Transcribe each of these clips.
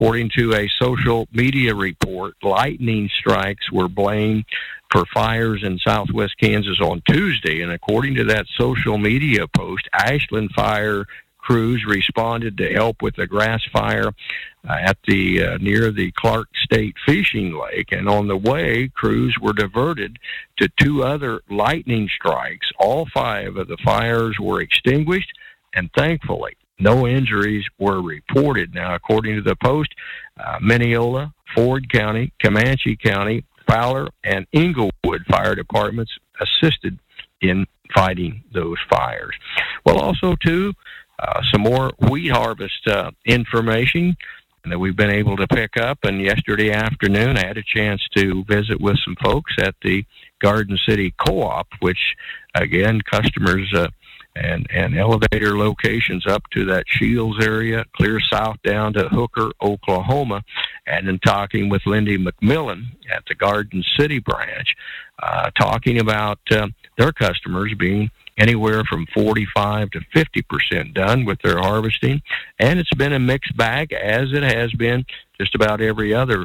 According to a social media report, lightning strikes were blamed for fires in southwest Kansas on Tuesday. And according to that social media post, Ashland Fire crews responded to help with the grass fire at the near the Clark State Fishing Lake. And on the way, crews were diverted to 2 other lightning strikes. All 5 of the fires were extinguished, and thankfully, no injuries were reported. Now, according to the post, Mineola, Ford County, Comanche County, Fowler, and Englewood fire departments assisted in fighting those fires. Well, also, too, some more wheat harvest information that we've been able to pick up. And yesterday afternoon, I had a chance to visit with some folks at the Garden City Co-op, which, again, customers and elevator locations up to that Shields area, clear south down to Hooker, Oklahoma, and then talking with Lindy McMillan at the Garden City branch, talking about their customers being anywhere from 45 to 50% done with their harvesting. And it's been a mixed bag, as it has been just about every other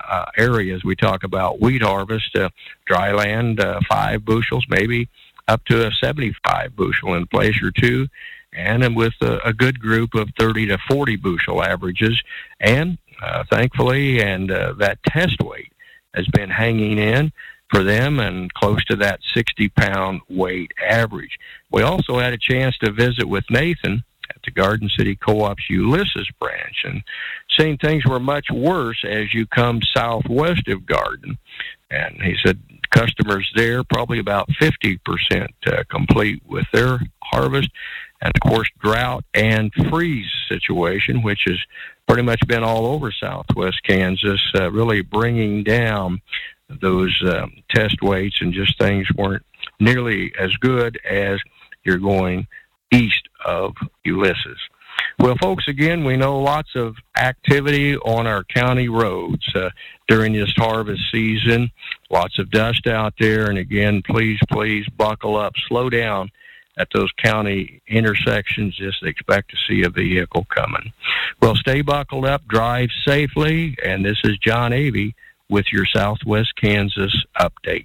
area as we talk about wheat harvest. Dry land, 5 bushels, maybe up to a 75 bushel in place or 2, and with a good group of 30 to 40 bushel averages. And thankfully, and that test weight has been hanging in for them and close to that 60-pound weight average. We also had a chance to visit with Nathan at the Garden City Co-op's Ulysses branch, and saying things were much worse as you come southwest of Garden. And he said customers there probably about 50% complete with their harvest. And, of course, drought and freeze situation, which has pretty much been all over southwest Kansas, really bringing down those test weights, and just things weren't nearly as good as you're going east of Ulysses. Well, folks, again, we know lots of activity on our county roads during this harvest season. Lots of dust out there. And, again, please buckle up. Slow down at those county intersections. Just expect to see a vehicle coming. Well, stay buckled up. Drive safely. And this is John Avey with your Southwest Kansas update.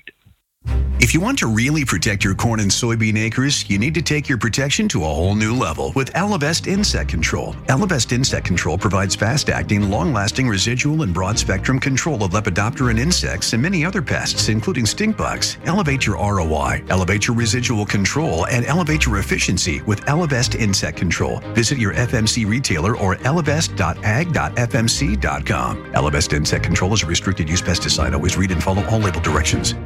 If you want to really protect your corn and soybean acres, you need to take your protection to a whole new level with Elevest Insect Control. Elevest Insect Control provides fast-acting, long-lasting residual and broad-spectrum control of Lepidoptera and insects and many other pests, including stink bugs. Elevate your ROI, elevate your residual control, and elevate your efficiency with Elevest Insect Control. Visit your FMC retailer or elevest.ag.fmc.com. Elevest Insect Control is a restricted-use pesticide. Always read and follow all label directions.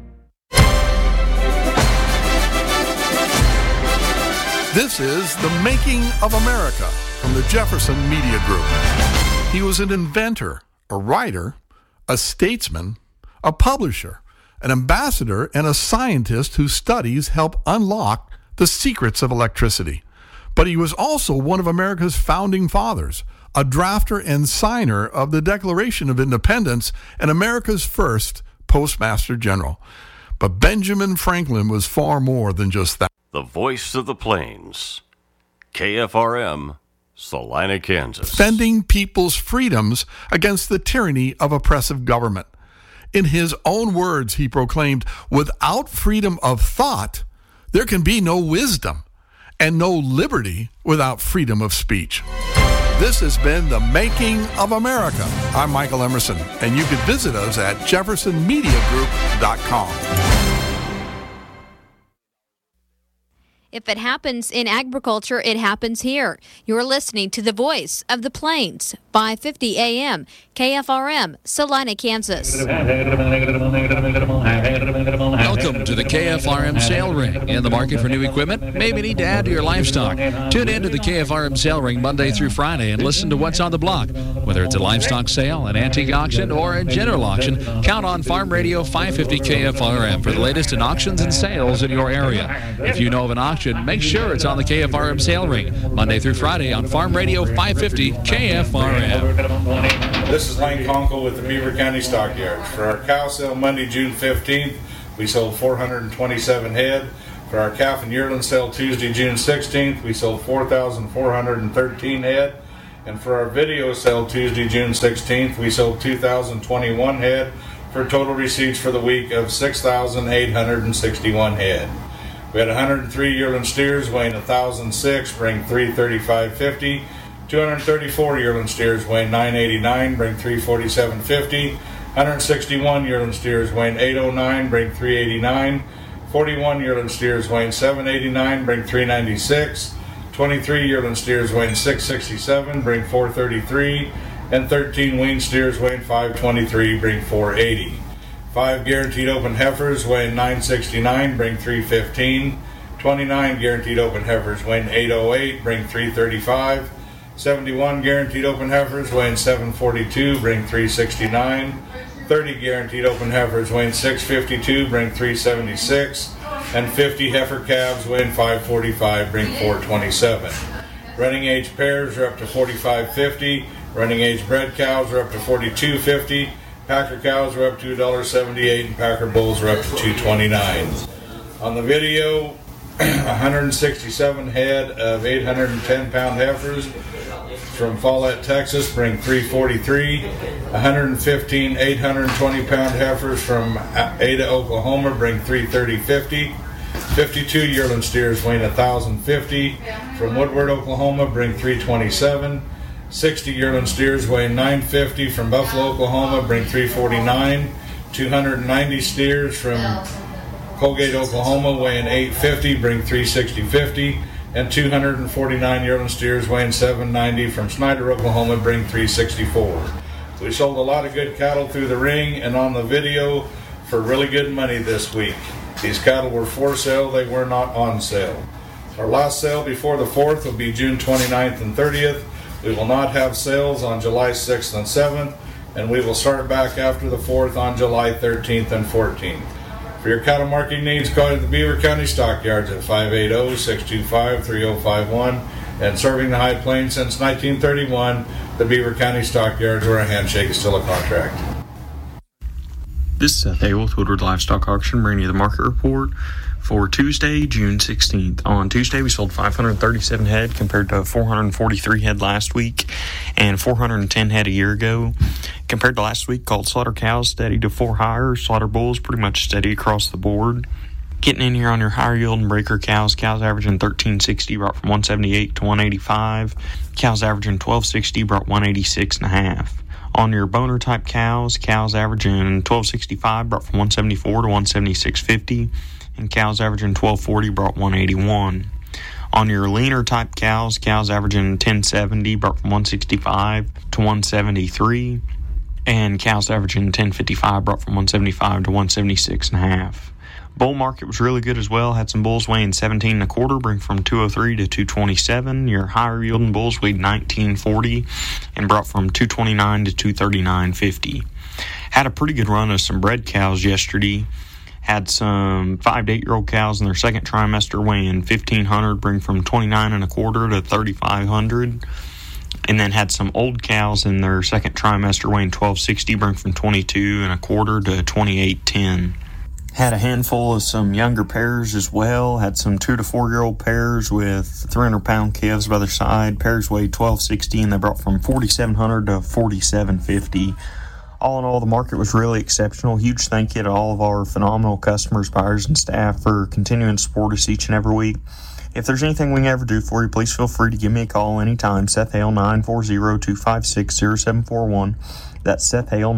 This is The Making of America from the Jefferson Media Group. He was an inventor, a writer, a statesman, a publisher, an ambassador, and a scientist whose studies help unlock the secrets of electricity. But he was also one of America's founding fathers, a drafter and signer of the Declaration of Independence, and America's first Postmaster General. But Benjamin Franklin was far more than just that. The Voice of the Plains, KFRM, Salina, Kansas. Defending people's freedoms against the tyranny of oppressive government. In his own words, he proclaimed, "Without freedom of thought, there can be no wisdom, and no liberty without freedom of speech." This has been The Making of America. I'm Michael Emerson, and you can visit us at jeffersonmediagroup.com. If it happens in agriculture, it happens here. You're listening to the Voice of the Plains, 550 AM, KFRM, Salina, Kansas. Welcome to the KFRM Sale Ring. In the market for new equipment? Maybe need to add to your livestock. Tune in to the KFRM Sale Ring Monday through Friday and listen to what's on the block. Whether it's a livestock sale, an antique auction, or a general auction, count on Farm Radio 550 KFRM for the latest in auctions and sales in your area. If you know of an auction, make sure it's on the KFRM Sale Ring, Monday through Friday on Farm Radio 550 KFRM. This is Lane Conkle with the Beaver County Stockyards. For our cow sale Monday, June 15th, we sold 427 head. For our calf and yearling sale Tuesday, June 16th, we sold 4,413 head. And for our video sale Tuesday, June 16th, we sold 2,021 head for total receipts for the week of 6,861 head. We had 103 yearling steers weighing 1,006, bring 335.50. 234 yearling steers weighing 989, bring 347.50. 161 yearling steers weighing 809, bring 389. 41 yearling steers weighing 789, bring 396. 23 yearling steers weighing 667, bring 433. And 13 wean steers weighing 523, bring 480. 5 guaranteed open heifers weighing 969, bring 315. 29 guaranteed open heifers weighing 808, bring 335. 71 guaranteed open heifers weighing 742, bring 369. 30 guaranteed open heifers weighing 652, bring 376. And 50 heifer calves weighing 545, bring 427. Running age pairs are up to 45.50. Running age bred cows are up to 42.50. Packer cows are up to $1.78, and Packer bulls are up to $2.29. On the video, 167 head of 810-pound heifers from Follett, Texas, bring 343. 115 820-pound heifers from Ada, Oklahoma, bring 330.50. 52 yearling steers weighing 1,050 from Woodward, Oklahoma, bring 327. 60 yearling steers weighing 950 from Buffalo, Oklahoma, bring 349. 290 steers from Colgate, Oklahoma, weighing 850, bring 360.50. And 249 yearling steers weighing 790 from Snyder, Oklahoma, bring 364. We sold a lot of good cattle through the ring and on the video for really good money this week. These cattle were for sale, they were not on sale. Our last sale before the 4th will be June 29th and 30th. We will not have sales on July 6th and 7th, and we will start back after the 4th on July 13th and 14th. For your cattle marketing needs, call the Beaver County Stockyards at 580-625-3051. And serving the High Plains since 1931, the Beaver County Stockyards, where a handshake is still a contract. This is Seth Hale with Woodward Livestock Auction, bringing you the market report for Tuesday, June 16th. On Tuesday, we sold 537 head compared to 443 head last week and 410 head a year ago. Compared to last week, called slaughter cows steady to 4 higher, slaughter bulls pretty much steady across the board. Getting in here on your higher yield and breaker cows averaging 1360, brought from 178 to 185. Cows averaging 1260, brought 186.5. On your boner type cows averaging 1265, brought from 174 to 176.50. And cows averaging 1240, brought 181. On your leaner type cows averaging 1070, brought from 165 to 173. And cows averaging 1055, brought from 175 to 176.5. Bull market was really good as well. Had some bulls weighing 17 1/4, bring from 203 to 227. Your higher yielding bulls weighed 1940 and brought from 229 to 239.50. Had a pretty good run of some bred cows yesterday. Had some 5 to 8 year old cows in their second trimester weighing 1,500, bring from 29 1/4 to 3,500. And then had some old cows in their second trimester weighing 1,260, bring from 22 1/4 to 28.10. Had a handful of some younger pairs as well. Had some 2 to 4 year old pairs with 300-pound calves by their side. Pairs weighed 1,260 and they brought from 4,700 to 4,750. All in all, the market was really exceptional. Huge thank you to all of our phenomenal customers, buyers, and staff for continuing to support us each and every week. If there's anything we can ever do for you, please feel free to give me a call anytime. Seth Hale, 940-256-0741. That's Seth Hale,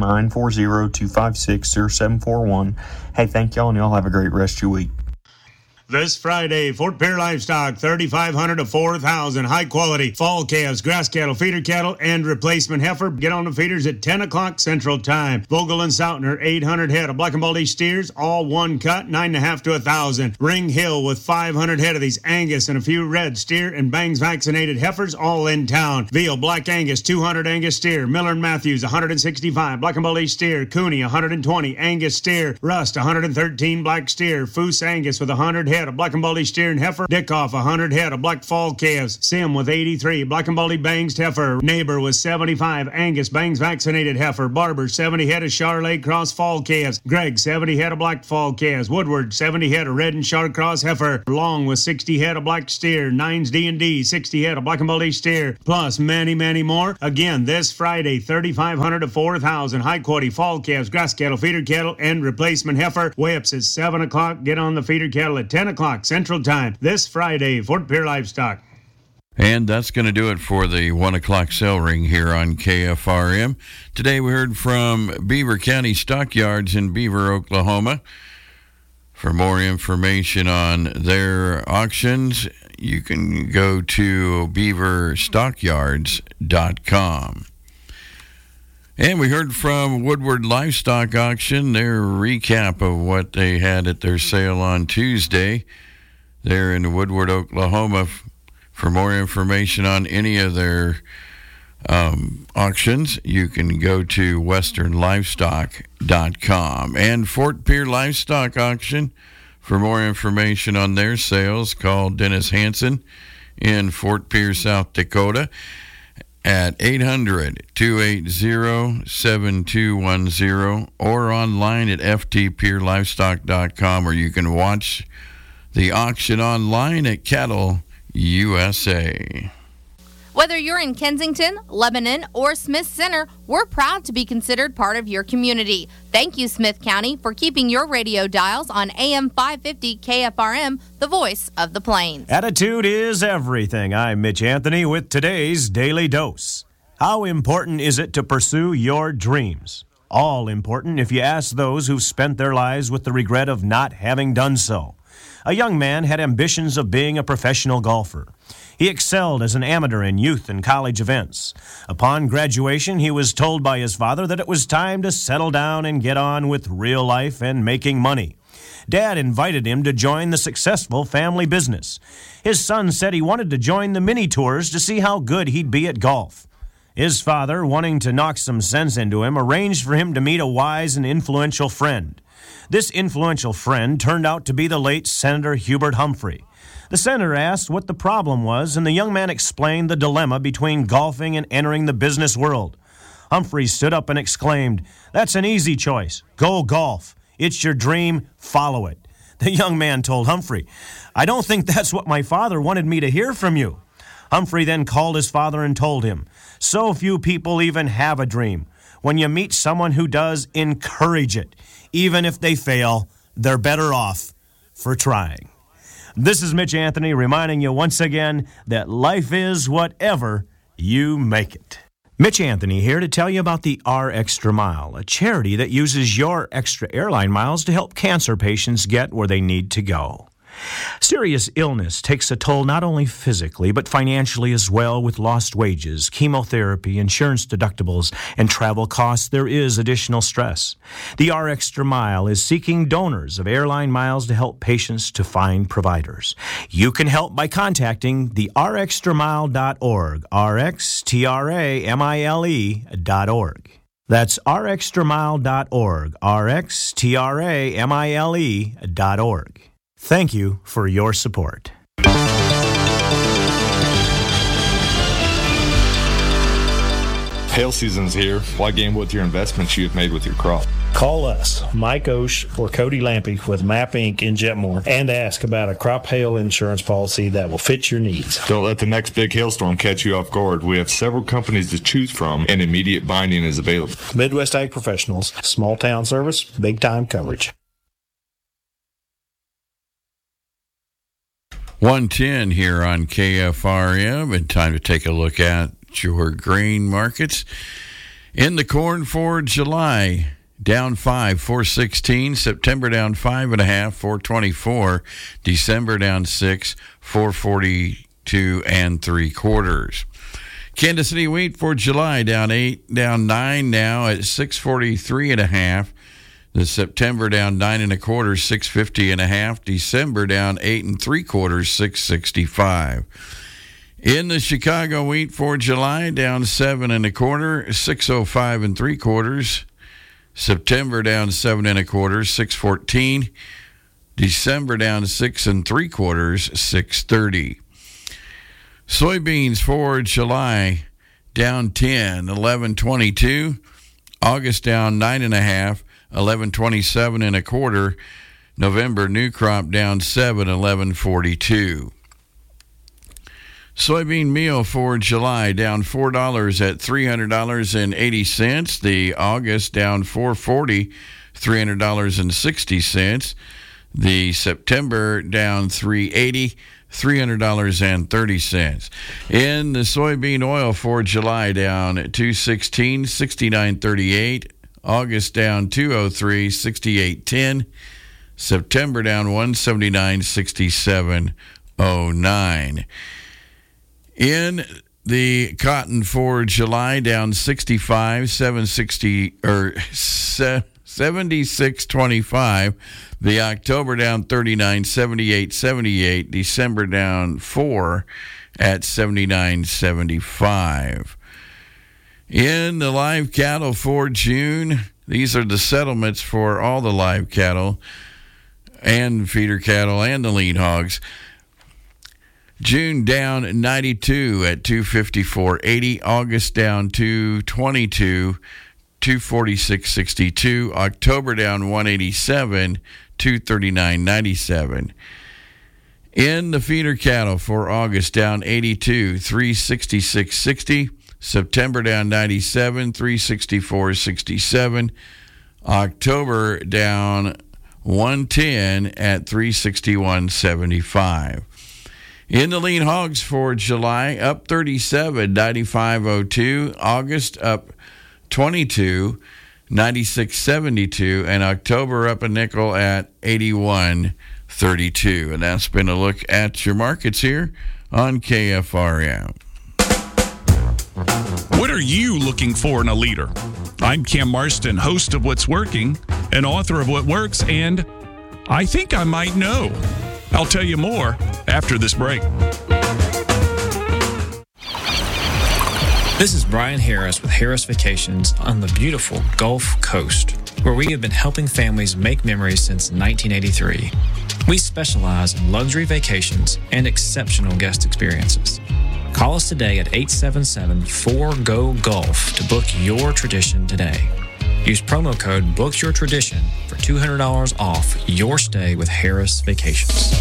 940-256-0741. Hey, thank y'all, and y'all have a great rest of your week. This Friday, Fort Pierre Livestock, 3,500 to 4,000 high-quality fall calves, grass cattle, feeder cattle, and replacement heifer. Get on the feeders at 10 o'clock Central Time. Vogel and Sautner, 800 head of black and baldy steers, all one cut, 9.5 to 1,000. Ring Hill with 500 head of these Angus and a few red steer and bangs vaccinated heifers, all in town. Veal, black Angus, 200 Angus steer. Miller and Matthews, 165 black and baldy steer. Cooney, 120 Angus steer. Rust, 113 black steer. Foose Angus with 100 head head of black and baldy steer and heifer. Dickoff 100 head of black fall calves. Sim with 83. Black and baldy bangs heifer. Neighbor with 75. Angus bangs vaccinated heifer. Barber 70 head of Charolais cross fall calves. Greg 70 head of black fall calves. Woodward 70 head of red and Char cross heifer. Long with 60 head of black steer. Nines D&D 60 head of black and baldy steer. Plus many, many more. Again, this Friday, 3,500 to 4,000 high quality fall calves, grass cattle, feeder cattle, and replacement heifer. Weigh-ups at 7 o'clock. Get on the feeder cattle at 10 o'clock Central Time this Friday, Fort Pierre Livestock. And that's going to do it for the 1 o'clock sale ring here on KFRM. Today we heard from Beaver County Stockyards in Beaver, Oklahoma. For more information on their auctions, you can go to beaverstockyards.com. And we heard from Woodward Livestock Auction, their recap of what they had at their sale on Tuesday there in Woodward, Oklahoma. For more information on any of their auctions, you can go to westernlivestock.com. And Fort Pierre Livestock Auction, for more information on their sales, call Dennis Hansen in Fort Pierre, South Dakota at 800-280-7210 or online at ftpierlivestock.com, or you can watch the auction online at Cattle USA. Whether you're in Kensington, Lebanon, or Smith Center, we're proud to be considered part of your community. Thank you, Smith County, for keeping your radio dials on AM 550 KFRM, the voice of the Plains. Attitude is everything. I'm Mitch Anthony with today's Daily Dose. How important is it to pursue your dreams? All important if you ask those who've spent their lives with the regret of not having done so. A young man had ambitions of being a professional golfer. He excelled as an amateur in youth and college events. Upon graduation, he was told by his father that it was time to settle down and get on with real life and making money. Dad invited him to join the successful family business. His son said he wanted to join the mini tours to see how good he'd be at golf. His father, wanting to knock some sense into him, arranged for him to meet a wise and influential friend. This influential friend turned out to be the late Senator Hubert Humphrey. The senator asked what the problem was, and the young man explained the dilemma between golfing and entering the business world. Humphrey stood up and exclaimed, "That's an easy choice. Go golf. It's your dream. Follow it." The young man told Humphrey, "I don't think that's what my father wanted me to hear from you." Humphrey then called his father and told him, "So few people even have a dream. When you meet someone who does, encourage it. Even if they fail, they're better off for trying." This is Mitch Anthony reminding you once again that life is whatever you make it. Mitch Anthony here to tell you about the R Extra Mile, a charity that uses your extra airline miles to help cancer patients get where they need to go. Serious illness takes a toll not only physically, but financially as well. With lost wages, chemotherapy, insurance deductibles, and travel costs, there is additional stress. The R Extra Mile is seeking donors of airline miles to help patients to find providers. You can help by contacting the rxtramile.org, rxtramile.org. That's rxtramile.org, rxtramile.org. Thank you for your support. Hail season's here. Why gamble with your investments you have made with your crop? Call us, Mike Osh or Cody Lampy with MAP Inc. in Jetmore, and ask about a crop hail insurance policy that will fit your needs. Don't let the next big hailstorm catch you off guard. We have several companies to choose from, and immediate binding is available. Midwest Ag Professionals, small town service, big time coverage. 110 here on KFRM, and time to take a look at your grain markets. In the corn for July, down 5, 416. September down 5.5, 424. December down 6, 442 3/4. Kansas City wheat for July down 8, down 9 now at 643.5. The September down 9 1/4, 650.5. December down 8 3/4, 665. In the Chicago wheat for July, down 7 1/4, 605 3/4. September down 7 1/4, 614. December down 6 3/4, 6.30. Soybeans for July down 10, 11.22. August down 9.5, 11.27 1/4. November new crop down 7, 11.42. Soybean meal for July down $4 at $300.80. The August down $4.40, $300.60. The September down $3.80, $300.30. In the soybean oil for July down $2.16, $69.38. August down $2.03, $68.10. September down $1.79, $67.09. In the cotton for July down 65, 76.25. The October down 39, 78.78. December down 4 at 79.75. In the live cattle for June, these are the settlements for all the live cattle and feeder cattle and the lean hogs. June down 92 at 254.80. August down 222, 246.62. October down 187, 239.97. In the feeder cattle for August down 82, 366.60. September down 97, 364.67. October down 110 at 361.75. In the lean hogs for July, up 37, 95.02. August up 22, 96.72. And October up a nickel at 81.32. And that's been a look at your markets here on KFRM. What are you looking for in a leader? I'm Cam Marston, host of What's Working, and author of What Works, and I think I might know. I'll tell you more after this break. This is Brian Harris with Harris Vacations on the beautiful Gulf Coast, where we have been helping families make memories since 1983. We specialize in luxury vacations and exceptional guest experiences. Call us today at 877-4GO-GULF to book your tradition today. Use promo code BOOKYOURTRADITION for $200 off your stay with Harris Vacations.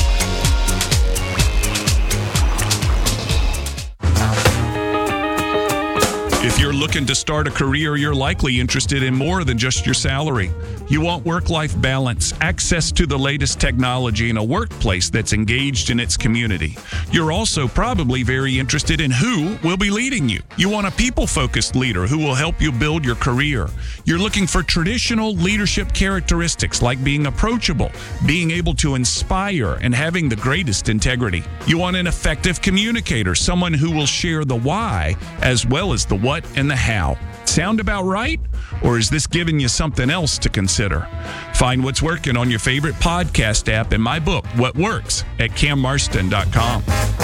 If you're looking to start a career, you're likely interested in more than just your salary. You want work-life balance, access to the latest technology, and a workplace that's engaged in its community. You're also probably very interested in who will be leading you. You want a people-focused leader who will help you build your career. You're looking for traditional leadership characteristics like being approachable, being able to inspire, and having the greatest integrity. You want an effective communicator, someone who will share the why as well as the what and the how. Sound about right? Or is this giving you something else to consider? Find What's Working on your favorite podcast app and my book, What Works, at cammarston.com.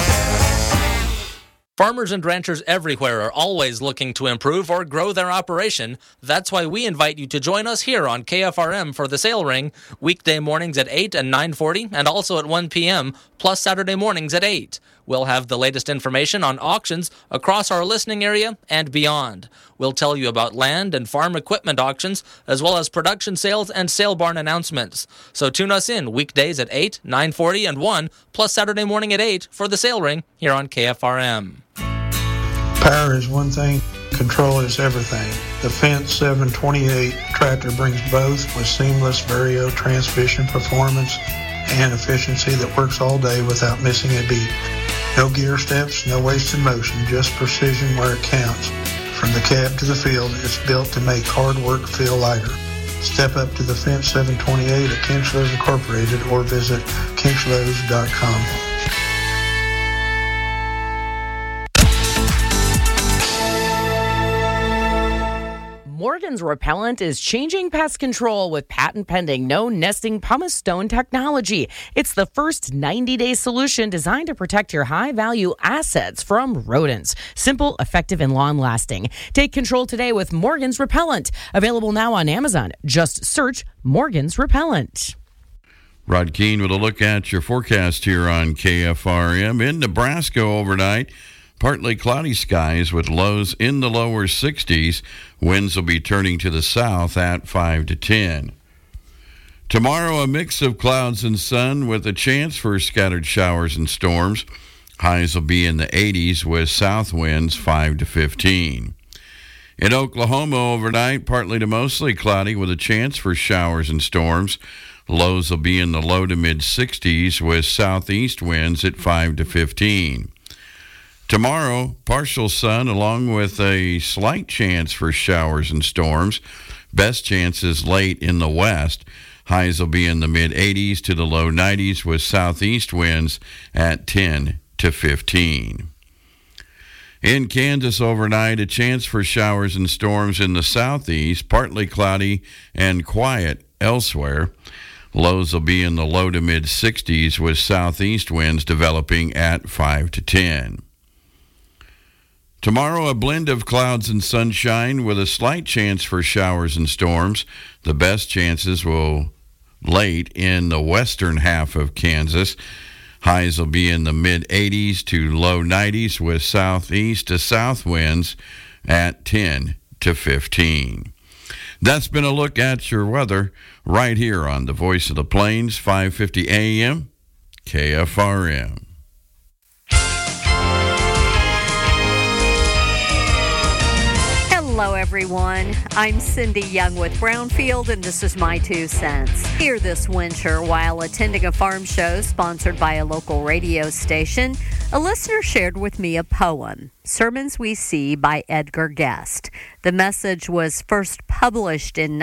Farmers and ranchers everywhere are always looking to improve or grow their operation. That's why we invite you to join us here on KFRM for the Sale Ring, weekday mornings at 8 and 9:40, and also at 1 p.m., plus Saturday mornings at 8. We'll have the latest information on auctions across our listening area and beyond. We'll tell you about land and farm equipment auctions, as well as production sales and sale barn announcements. So tune us in weekdays at 8, 9:40, and 1, plus Saturday morning at 8 for the Sale Ring here on KFRM. Power is one thing, control is everything. The Fendt 728 tractor brings both with seamless Vario transmission performance and efficiency that works all day without missing a beat. No gear steps, no wasted motion, just precision where it counts. From the cab to the field, it's built to make hard work feel lighter. Step up to the Fendt 728 at Kinchlows Incorporated or visit kinchlows.com. Morgan's Repellent is changing pest control with patent-pending no-nesting pumice stone technology. It's the first 90-day solution designed to protect your high-value assets from rodents. Simple, effective, and long-lasting. Take control today with Morgan's Repellent. Available now on Amazon. Just search Morgan's Repellent. Rod Keene with a look at your forecast here on KFRM. In Nebraska overnight, partly cloudy skies with lows in the lower 60s. Winds will be turning to the south at 5 to 10. Tomorrow, a mix of clouds and sun with a chance for scattered showers and storms. Highs will be in the 80s with south winds 5 to 15. In Oklahoma overnight, partly to mostly cloudy with a chance for showers and storms. Lows will be in the low to mid-60s with southeast winds at 5 to 15. Tomorrow, partial sun along with a slight chance for showers and storms. Best chances late in the west. Highs will be in the mid-80s to the low 90s with southeast winds at 10 to 15. In Kansas overnight, a chance for showers and storms in the southeast, partly cloudy and quiet elsewhere. Lows will be in the low to mid-60s with southeast winds developing at 5 to 10. Tomorrow, a blend of clouds and sunshine with a slight chance for showers and storms. The best chances will late in the western half of Kansas. Highs will be in the mid-80s to low 90s with southeast to south winds at 10 to 15. That's been a look at your weather right here on the Voice of the Plains, 550 AM, KFRM. Hello, everyone. I'm Cindy Young with Brownfield, and this is my 2 cents. Here this winter, while attending a farm show sponsored by a local radio station, a listener shared with me a poem, Sermons We See by Edgar Guest. The message was first published in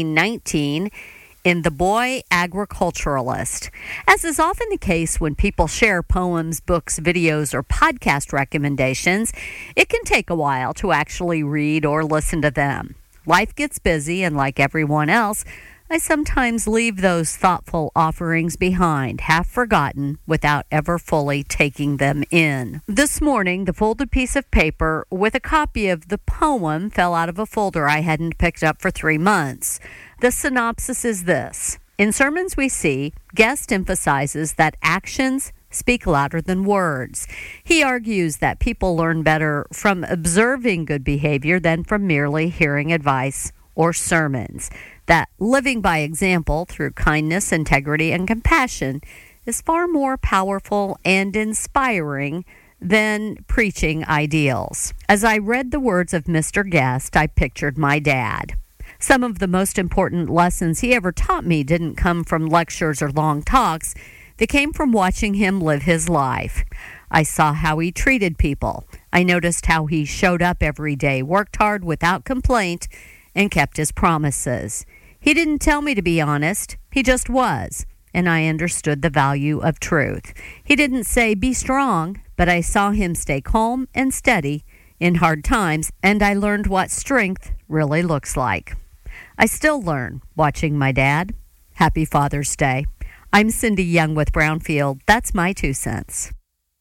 1919 in The Boy Agriculturalist. As is often the case when people share poems, books, videos, or podcast recommendations, it can take a while to actually read or listen to them. Life gets busy, and like everyone else, I sometimes leave those thoughtful offerings behind, half forgotten, without ever fully taking them in. This morning, the folded piece of paper with a copy of the poem fell out of a folder I hadn't picked up for 3 months. The synopsis is this. In Sermons We See, Guest emphasizes that actions speak louder than words. He argues that people learn better from observing good behavior than from merely hearing advice or sermons. That living by example through kindness, integrity, and compassion is far more powerful and inspiring than preaching ideals. As I read the words of Mr. Guest, I pictured my dad. Some of the most important lessons he ever taught me didn't come from lectures or long talks. They came from watching him live his life. I saw how he treated people. I noticed how he showed up every day, worked hard without complaint, and kept his promises. He didn't tell me to be honest. He just was, and I understood the value of truth. He didn't say, be strong, but I saw him stay calm and steady in hard times, and I learned what strength really looks like. I still learn watching my dad. Happy Father's Day. I'm Cindy Young with Brownfield. That's my 2 cents.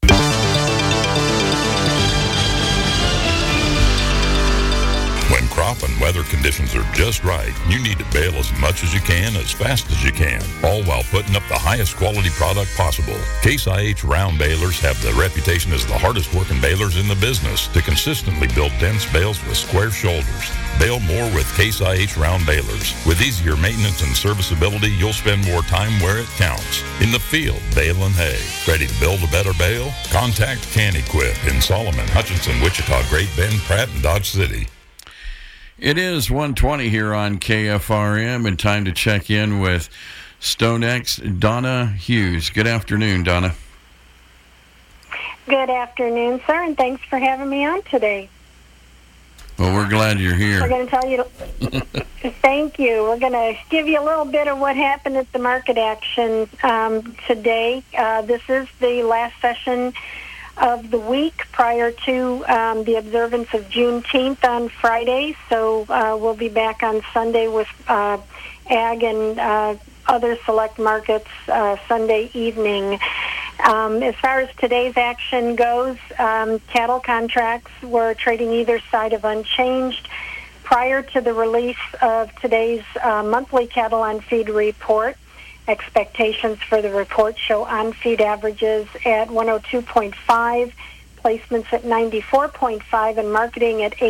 When crop and weather conditions are just right, you need to bale as much as you can, as fast as you can, all while putting up the highest quality product possible. Case IH round balers have the reputation as the hardest working balers in the business to consistently build dense bales with square shoulders. Bale more with Case IH round balers. With easier maintenance and serviceability, you'll spend more time where it counts. In the field, baling hay. Ready to build a better bale? Contact Can-Equip in Solomon, Hutchinson, Wichita, Great Bend, Pratt, and Dodge City. It is 1:20 here on KFRM, and time to check in with StoneX Donna Hughes. Good afternoon, Donna. Good afternoon, sir, and thanks for having me on today. Well, we're glad you're here. We're going to tell you, thank you. We're going to give you a little bit of what happened at the market action today. This is the last session of the week prior to the observance of Juneteenth on Friday. So we'll be back on Sunday with ag and other select markets Sunday evening. As far as today's action goes, cattle contracts were trading either side of unchanged prior to the release of today's monthly cattle on feed report. Expectations for the report show on-feed averages at 102.5, placements at 94.5, and marketing at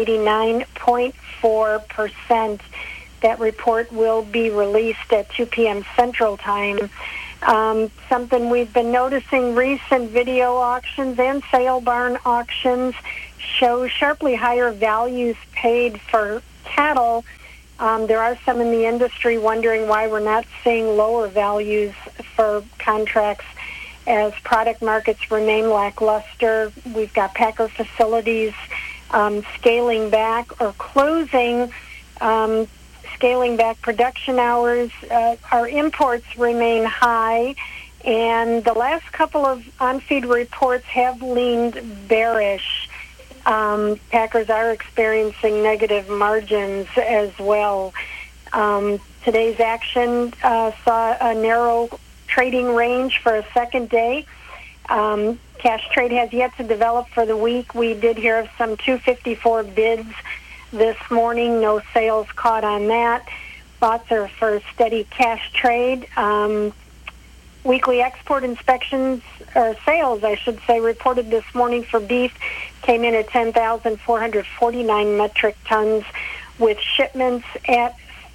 89.4%. That report will be released at 2 p.m. Central Time. Something we've been noticing, recent video auctions and sale barn auctions show sharply higher values paid for cattle. There are some in the industry wondering why we're not seeing lower values for contracts as product markets remain lackluster. We've got packer facilities scaling back or closing, scaling back production hours. Our imports remain high, and the last couple of on-feed reports have leaned bearish. Packers are experiencing negative margins as well. Today's action saw a narrow trading range for a second day. Cash trade has yet to develop for the week. We did hear of some 254 bids this morning. No sales caught on that. Thoughts are for steady cash trade. Weekly export inspections, or sales, I should say, reported this morning for beef came in at 10,449 metric tons, with shipments at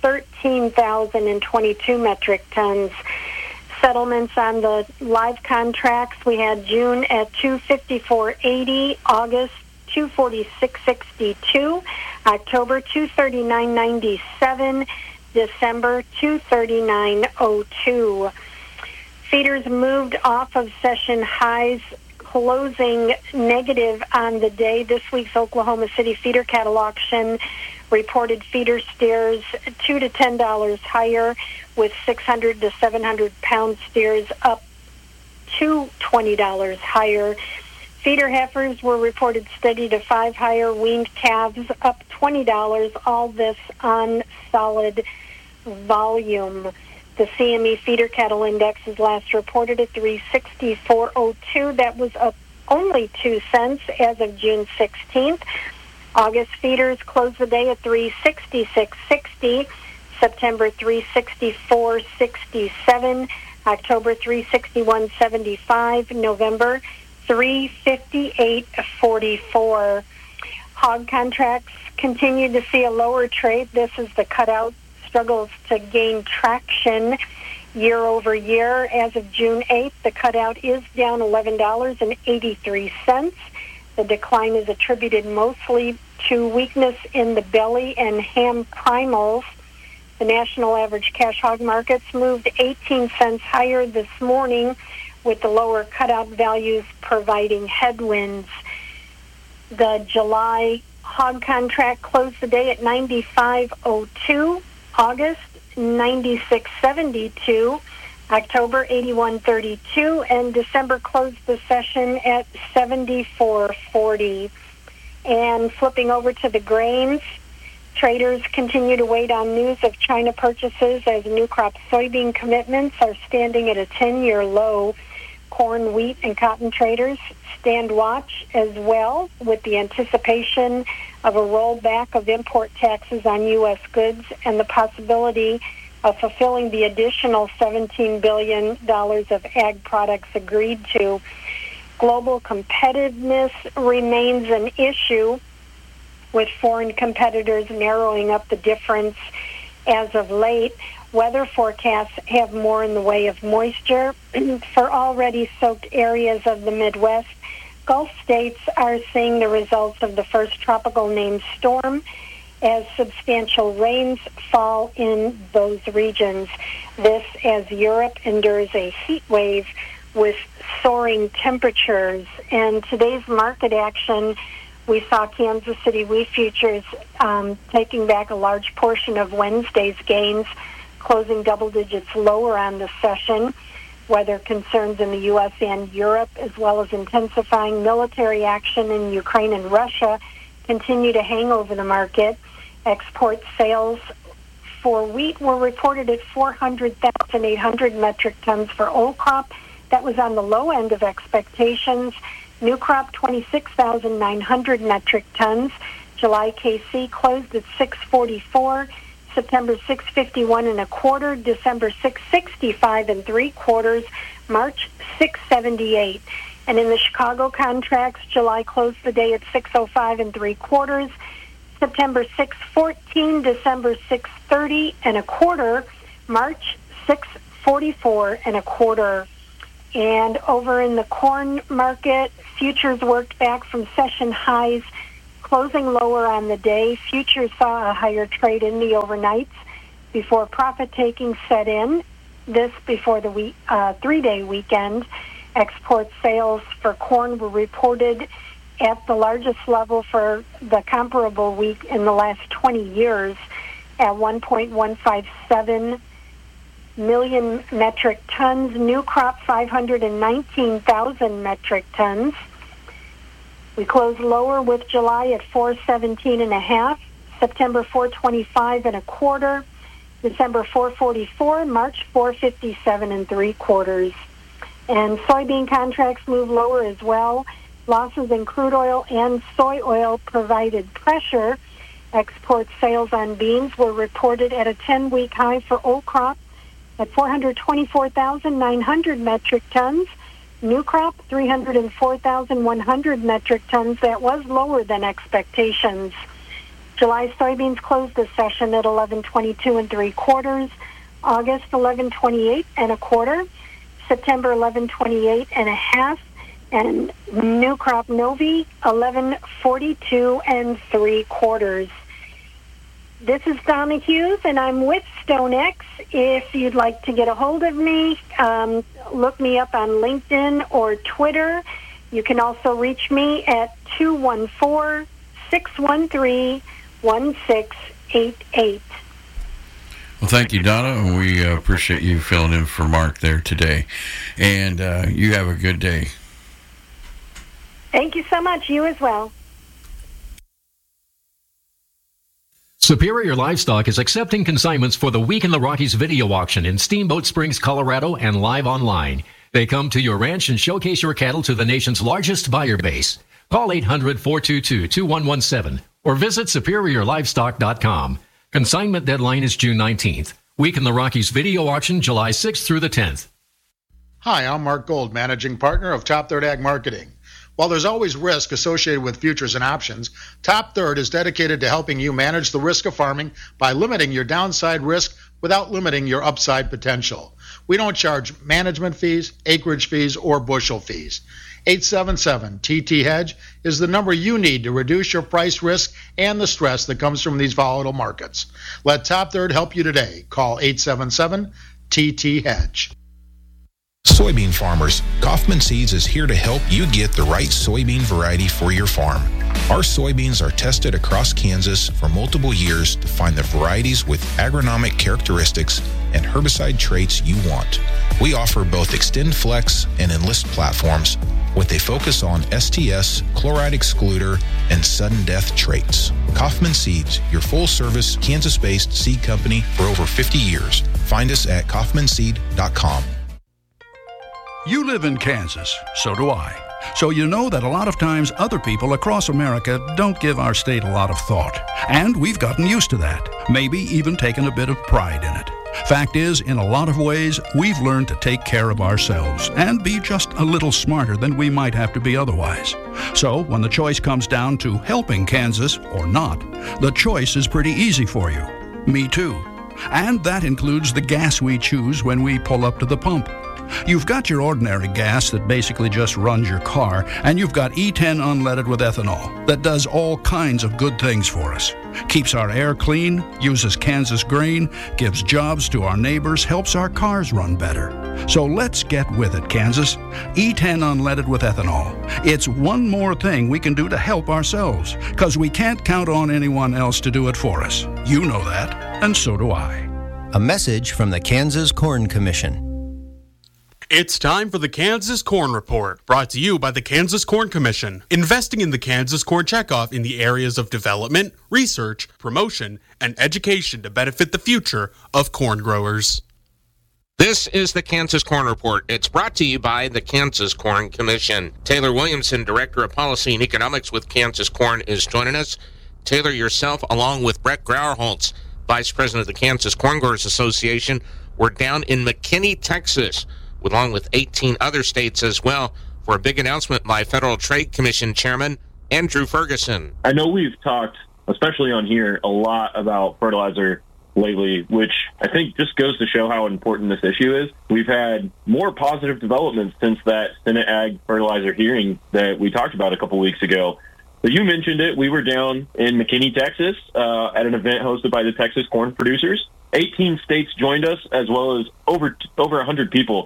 13,022 metric tons. Settlements on the live contracts, we had June at 254.80, August 246.62, October 239.97, December 239.02. Feeders moved off of session highs, closing negative on the day. This week's Oklahoma City feeder cattle auction reported feeder steers $2 to $10 higher, with 600 to 700 pound steers up to $20 higher. Feeder heifers were reported steady to 5 higher, weaned calves up $20, all this on solid volume. The CME feeder cattle index is last reported at 364.02. That was up only 2 cents as of June 16th. August feeders closed the day at 366.60. September 364.67. October 361.75. November 358.44. Hog contracts continue to see a lower trade. This is the cutout struggles to gain traction year over year. As of June 8th, the cutout is down $11.83. The decline is attributed mostly to weakness in the belly and ham primals. The national average cash hog markets moved 18 cents higher this morning, with the lower cutout values providing headwinds. The July hog contract closed the day at 95.02. August 96.72, October 81.32, and December closed the session at 74.40. And flipping over to the grains, traders continue to wait on news of China purchases as new crop soybean commitments are standing at a 10-year low. Corn, wheat, and cotton traders stand watch as well, with the anticipation of a rollback of import taxes on U.S. goods and the possibility of fulfilling the additional $17 billion of ag products agreed to. Global competitiveness remains an issue, with foreign competitors narrowing up the difference as of late. Weather forecasts have more in the way of moisture for already soaked areas of the Midwest. Gulf states are seeing the results of the first tropical named storm as substantial rains fall in those regions. This as Europe endures a heat wave with soaring temperatures. And today's market action, we saw Kansas City wheat futures taking back a large portion of Wednesday's gains, closing double digits lower on the session. Weather concerns in the U.S. and Europe, as well as intensifying military action in Ukraine and Russia, continue to hang over the market. Export sales for wheat were reported at 400,800 metric tons for old crop. That was on the low end of expectations. New crop, 26,900 metric tons. July KC closed at 644. September 6.51 1/4, December 6.65 3/4, March 6.78. And in the Chicago contracts, July closed the day at 6.05 3/4, September 6.14, December 6.30 1/4, March 6.44 1/4. And over in the corn market, futures worked back from session highs, closing lower on the day. Futures saw a higher trade in the overnights before profit-taking set in. This before the 3-day weekend. Export sales for corn were reported at the largest level for the comparable week in the last 20 years at 1.157 million metric tons. New crop 519,000 metric tons. We closed lower with July at 417.5, September 425 1/4, December 444, March 457 3/4. And soybean contracts moved lower as well. Losses in crude oil and soy oil provided pressure. Export sales on beans were reported at a 10-week high for old crop at 424,900 metric tons. New crop, 304,100 metric tons. That was lower than expectations. July soybeans closed the session at 1122 3/4, August 1128 1/4, September 1128 1/2, and new crop Novi 1142 3/4. This is Donna Hughes, and I'm with StoneX. If you'd like to get a hold of me, look me up on LinkedIn or Twitter. You can also reach me at 214-613-1688. Well, thank you, Donna, and we appreciate you filling in for Mark there today. And you have a good day. Thank you so much. You as well. Superior Livestock is accepting consignments for the Week in the Rockies video auction in Steamboat Springs, Colorado, and live online. They come to your ranch and showcase your cattle to the nation's largest buyer base. Call 800-422-2117 or visit superiorlivestock.com. Consignment deadline is June 19th. Week in the Rockies video auction July 6th through the 10th. Hi, I'm Mark Gold, Managing Partner of Top Third Ag Marketing. While there's always risk associated with futures and options, Top Third is dedicated to helping you manage the risk of farming by limiting your downside risk without limiting your upside potential. We don't charge management fees, acreage fees, or bushel fees. 877-TT-HEDGE is the number you need to reduce your price risk and the stress that comes from these volatile markets. Let Top Third help you today. Call 877-TT-HEDGE. Soybean farmers, Kaufman Seeds is here to help you get the right soybean variety for your farm. Our soybeans are tested across Kansas for multiple years to find the varieties with agronomic characteristics and herbicide traits you want. We offer both Xtend Flex and Enlist platforms with a focus on STS, chloride excluder, and sudden death traits. Kaufman Seeds, your full-service Kansas-based seed company for over 50 years. Find us at kaufmanseed.com. You live in Kansas, so do I. So you know that a lot of times other people across America don't give our state a lot of thought. And we've gotten used to that, maybe even taken a bit of pride in it. Fact is, in a lot of ways, we've learned to take care of ourselves and be just a little smarter than we might have to be otherwise. So when the choice comes down to helping Kansas or not, the choice is pretty easy for you. Me too. And that includes the gas we choose when we pull up to the pump. You've got your ordinary gas that basically just runs your car, and you've got E10 unleaded with ethanol that does all kinds of good things for us. Keeps our air clean, uses Kansas grain, gives jobs to our neighbors, helps our cars run better. So let's get with it, Kansas. E10 unleaded with ethanol. It's one more thing we can do to help ourselves, because we can't count on anyone else to do it for us. You know that, and so do I. A message from the Kansas Corn Commission. It's time for the Kansas Corn Report, brought to you by the Kansas Corn Commission, investing in the Kansas Corn Checkoff in the areas of development, research, promotion, and education to benefit the future of corn growers. This is the Kansas Corn Report. It's brought to you by the Kansas Corn Commission. Taylor Williamson, Director of Policy and Economics with Kansas Corn, is joining us. Taylor, yourself, along with Brett Grauerholtz, Vice President of the Kansas Corn Growers Association. We're down in McKinney, Texas, along with 18 other states as well, for a big announcement by Federal Trade Commission Chairman Andrew Ferguson. I know we've talked, especially on here, a lot about fertilizer lately, which I think just goes to show how important this issue is. We've had more positive developments since that Senate Ag Fertilizer hearing that we talked about a couple weeks ago. But you mentioned it. We were down in McKinney, Texas, at an event hosted by the Texas Corn Producers. 18 states joined us, as well as over 100 people.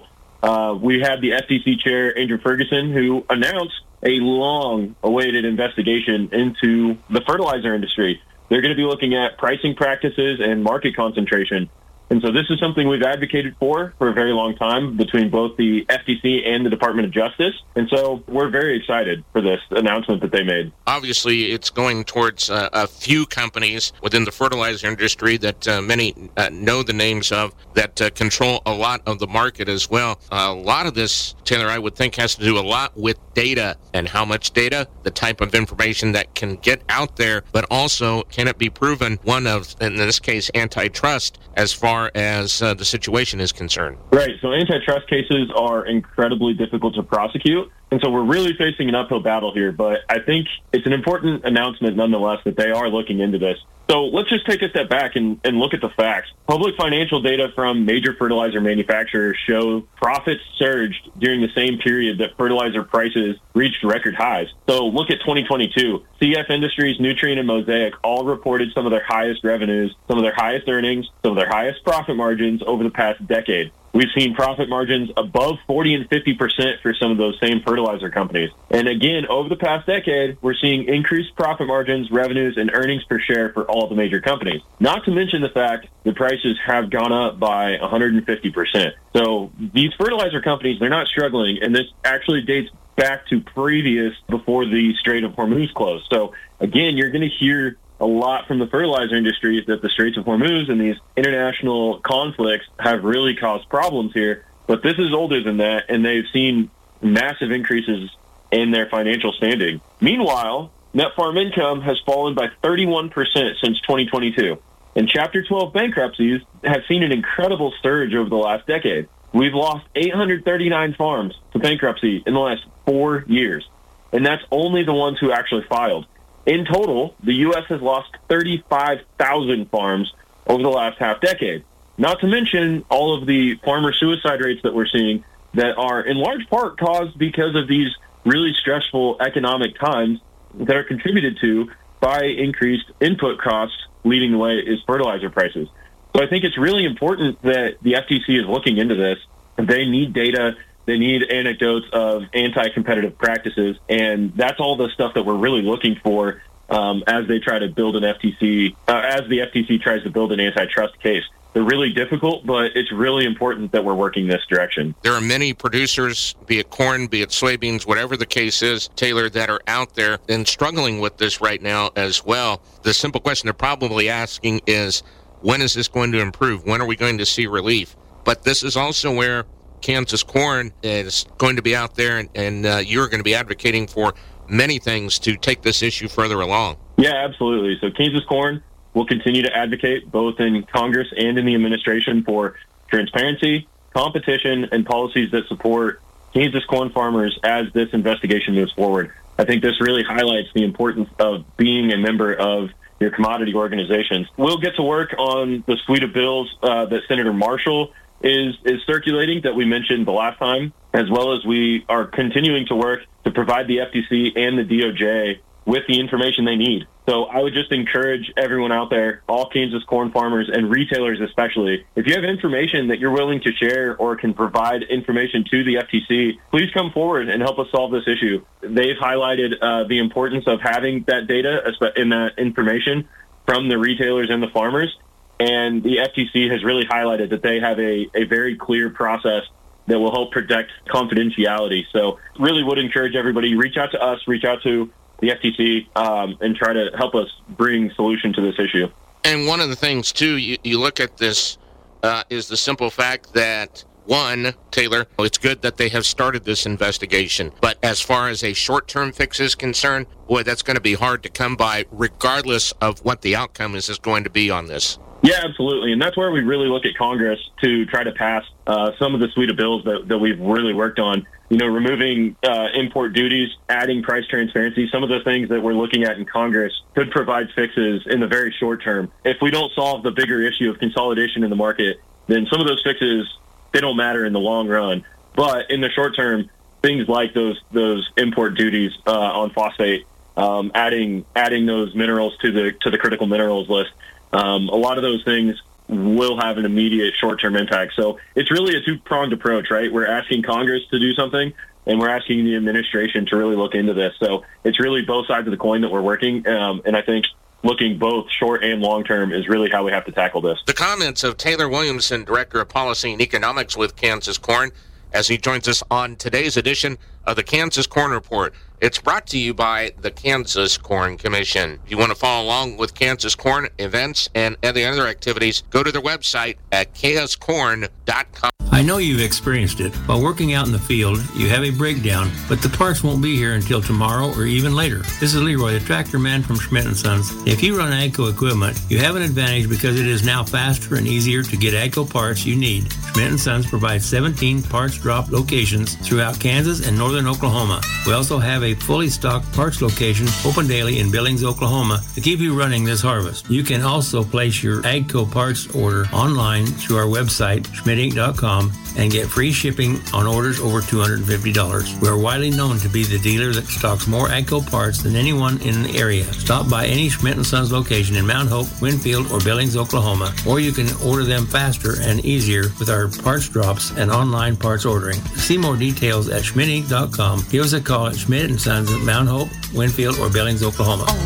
We had the FTC chair, Andrew Ferguson, who announced a long-awaited investigation into the fertilizer industry. They're going to be looking at pricing practices and market concentration. And so this is something we've advocated for a very long time between both the FTC and the Department of Justice. And so we're very excited for this announcement that they made. Obviously, it's going towards a few companies within the fertilizer industry that many know the names of, that control a lot of the market as well. A lot of this, Taylor, I would think has to do a lot with data and how much data, the type of information that can get out there, but also can it be proven, one of, in this case, antitrust, as far as the situation is concerned. Right. So antitrust cases are incredibly difficult to prosecute. And so we're really facing an uphill battle here. But I think it's an important announcement nonetheless that they are looking into this. So let's just take a step back and look at the facts. Public financial data from major fertilizer manufacturers show profits surged during the same period that fertilizer prices reached record highs. So look at 2022. CF Industries, Nutrien, and Mosaic all reported some of their highest revenues, some of their highest earnings, some of their highest profit margins over the past decade. We've seen profit margins above 40 and 50% for some of those same fertilizer companies. And again, over the past decade, we're seeing increased profit margins, revenues, and earnings per share for all the major companies. Not to mention the fact the prices have gone up by 150%. So these fertilizer companies, they're not struggling, and this actually dates back to before the Strait of Hormuz closed. So again, you're going to hear a lot from the fertilizer industry that the Straits of Hormuz and these international conflicts have really caused problems here. But this is older than that, and they've seen massive increases in their financial standing. Meanwhile, net farm income has fallen by 31% since 2022. And Chapter 12 bankruptcies have seen an incredible surge over the last decade. We've lost 839 farms to bankruptcy in the last 4 years. And that's only the ones who actually filed. In total, the U.S. has lost 35,000 farms over the last half decade. Not to mention all of the farmer suicide rates that we're seeing that are in large part caused because of these really stressful economic times that are contributed to by increased input costs. Leading the way is fertilizer prices. So I think it's really important that the FTC is looking into this. They need data. They need anecdotes of anti-competitive practices, and that's all the stuff that we're really looking for as they try to build an FTC, as the FTC tries to build an antitrust case. They're really difficult, but it's really important that we're working this direction. There are many producers, be it corn, be it soybeans, whatever the case is, Taylor, that are out there and struggling with this right now as well. The simple question they're probably asking is, when is this going to improve? When are we going to see relief? But this is also where Kansas Corn is going to be out there, and you're going to be advocating for many things to take this issue further along. Yeah, absolutely. So Kansas Corn will continue to advocate both in Congress and in the administration for transparency, competition, and policies that support Kansas corn farmers as this investigation moves forward. I think this really highlights the importance of being a member of your commodity organizations. We'll get to work on the suite of bills that Senator Marshall is circulating that we mentioned the last time, as well as we are continuing to work to provide the FTC and the DOJ with the information they need. So I would just encourage everyone out there, all Kansas corn farmers and retailers especially, if you have information that you're willing to share or can provide information to the FTC, please come forward and help us solve this issue. They've highlighted the importance of having that data and that information from the retailers and the farmers. And the FTC has really highlighted that they have a very clear process that will help protect confidentiality. So really would encourage everybody, reach out to us, reach out to the FTC, and try to help us bring solution to this issue. And one of the things, too, you look at this is the simple fact that, one, Taylor, it's good that they have started this investigation. But as far as a short-term fix is concerned, boy, that's going to be hard to come by regardless of what the outcome is going to be on this. Yeah, absolutely. And that's where we really look at Congress to try to pass some of the suite of bills that we've really worked on. Removing import duties, adding price transparency, some of the things that we're looking at in Congress could provide fixes in the very short term. If we don't solve the bigger issue of consolidation in the market, then some of those fixes, they don't matter in the long run. But in the short term, things like those import duties on phosphate, adding those minerals to the critical minerals list, a lot of those things will have an immediate short-term impact. So it's really a two-pronged approach, right? We're asking Congress to do something, and we're asking the administration to really look into this. So it's really both sides of the coin that we're working, and I think looking both short and long-term is really how we have to tackle this. The comments of Taylor Williamson, Director of Policy and Economics with Kansas Corn, as he joins us on today's edition of the Kansas Corn Report. It's brought to you by the Kansas Corn Commission. If you want to follow along with Kansas Corn events and any other activities, go to their website at kscorn.com. I know you've experienced it. While working out in the field, you have a breakdown, but the parts won't be here until tomorrow or even later. This is Leroy, the tractor man from Schmidt & Sons. If you run AGCO equipment, you have an advantage because it is now faster and easier to get AGCO parts you need. Schmidt & Sons provides 17 parts drop locations throughout Kansas and northern Oklahoma. We also have a fully stocked parts location open daily in Billings, Oklahoma to keep you running this harvest. You can also place your AGCO parts order online through our website, schmidtinc.com, and get free shipping on orders over $250. We are widely known to be the dealer that stocks more AGCO parts than anyone in the area. Stop by any Schmidt & Sons location in Mount Hope, Winfield, or Billings, Oklahoma, or you can order them faster and easier with our parts drops and online parts ordering. To see more details at schmidtinc.com. Give us a call at Schmidt & Sons at Mount Hope, Winfield, or Billings, Oklahoma.